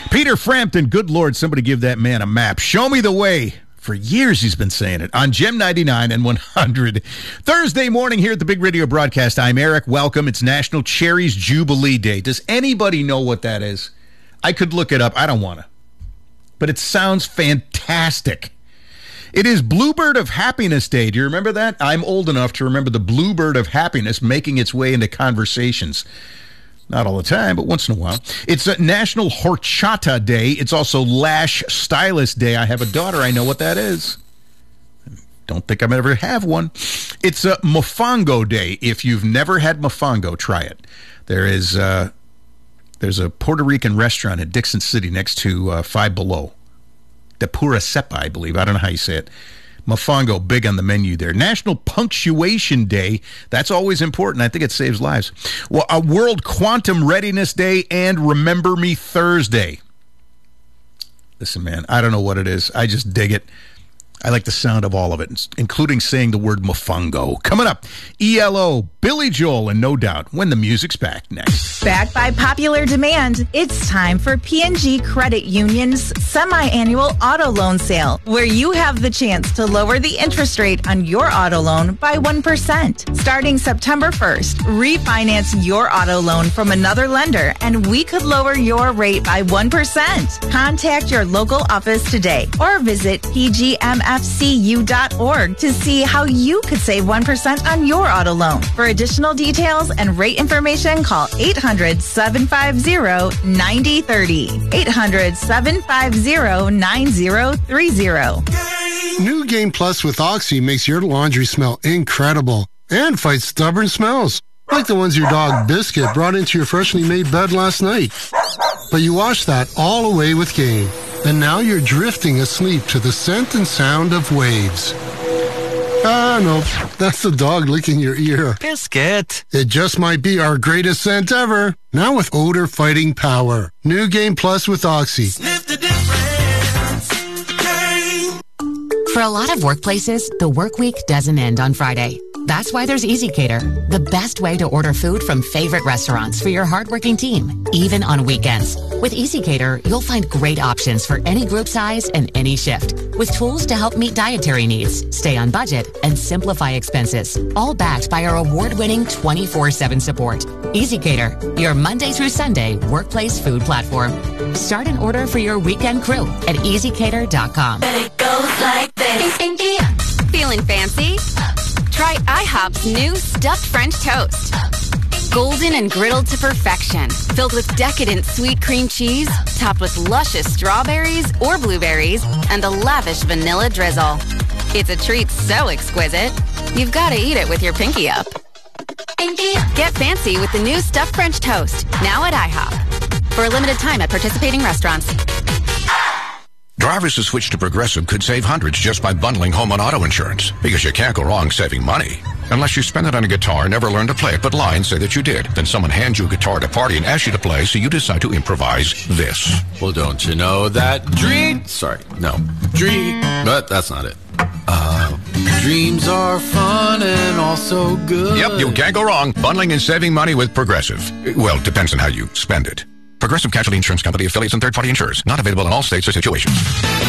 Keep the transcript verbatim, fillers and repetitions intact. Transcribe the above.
Peter Frampton, good Lord, somebody give that man a map. Show me the way. For years he's been saying it on Gem ninety-nine and one hundred. Thursday morning here at the Big Radio Broadcast. I'm Eric. Welcome. It's National Cherries Jubilee Day. Does anybody know what that is? I could look it up. I don't want to. But it sounds fantastic. It is Bluebird of Happiness Day. Do you remember that? I'm old enough to remember the Bluebird of Happiness making its way into conversations. Not all the time, but once in a while. It's a National Horchata Day. It's also Lash Stylist Day. I have a daughter. I know what that is. Don't think I'm ever have one. It's a Mofongo Day. If you've never had Mofongo, try it. There is uh, there's a Puerto Rican restaurant in Dixon City next to uh, Five Below. De Pura Cepa, I believe. I don't know how you say it. Mofongo, big on the menu there. National Punctuation Day. That's always important. I think it saves lives. Well, a World Quantum Readiness Day and Remember Me Thursday. Listen, man, I don't know what it is. I just dig it. I like the sound of all of it, including saying the word mofongo. Coming up, E L O, Billy Joel, and No Doubt, when the music's back next. Back by popular demand, it's time for P and G Credit Union's semi-annual auto loan sale, where you have the chance to lower the interest rate on your auto loan by one percent. Starting September first, refinance your auto loan from another lender, and we could lower your rate by one percent. Contact your local office today or visit P G M F C U dot org to see how you could save one percent on your auto loan. For additional details and rate information, call eight hundred, seven five zero, nine zero three zero. eight hundred, seven five zero, nine zero three zero. New Game Plus with Oxy makes your laundry smell incredible and fights stubborn smells, like the ones your dog Biscuit brought into your freshly made bed last night. But you wash that all away with Game. And now you're drifting asleep to the scent and sound of waves. Ah, no, that's the dog licking your ear. Biscuit. It just might be our greatest scent ever. Now with odor-fighting power. New Game Plus with Oxy. Sniff the difference. Game. For a lot of workplaces, the work week doesn't end on Friday. That's why there's EasyCater, the best way to order food from favorite restaurants for your hardworking team, even on weekends. With EasyCater, you'll find great options for any group size and any shift, with tools to help meet dietary needs, stay on budget, and simplify expenses, all backed by our award-winning twenty-four seven support. EasyCater, your Monday through Sunday workplace food platform. Start an order for your weekend crew at easy cater dot com. And it goes like this. Feeling fancy? Try IHOP's new stuffed French toast. Golden and griddled to perfection, filled with decadent sweet cream cheese, topped with luscious strawberries or blueberries, and a lavish vanilla drizzle. It's a treat so exquisite, you've got to eat it with your pinky up. Pinky up. Get fancy with the new stuffed French toast, now at IHOP. For a limited time at participating restaurants. Drivers who switch to Progressive could save hundreds just by bundling home and auto insurance, because you can't go wrong saving money. Unless you spend it on a guitar and never learn to play it, but lie and say that you did. Then someone hands you a guitar at a party and asks you to play, so you decide to improvise this. Well, don't you know that dream... Sorry, no. Dream... But that's not it. Uh, dreams are fun and also good. Yep, you can't go wrong bundling and saving money with Progressive. Well, it depends on how you spend it. Progressive Casualty Insurance Company, affiliates, and third-party insurers. Not available in all states or situations.